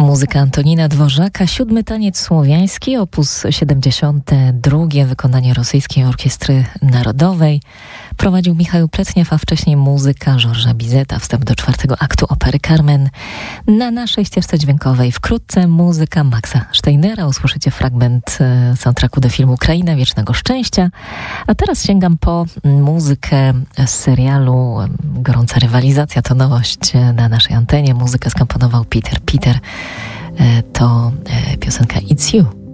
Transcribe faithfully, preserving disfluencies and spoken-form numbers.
Muzyka Antonina Dworzaka, siódmy taniec słowiański, opus siedemdziesiąte drugie, wykonanie Rosyjskiej Orkiestry Narodowej. Prowadził Michał Pletniew, a wcześniej muzyka Georgesa Bizeta, wstęp do czwartego aktu opery Carmen. Na naszej ścieżce dźwiękowej wkrótce muzyka Maxa Steinera. Usłyszycie fragment soundtracku do filmu Kraina Wiecznego Szczęścia. A teraz sięgam po muzykę z serialu Gorąca Rywalizacja, to nowość na naszej antenie. Muzykę skomponował Peter Peter. To piosenka It's You.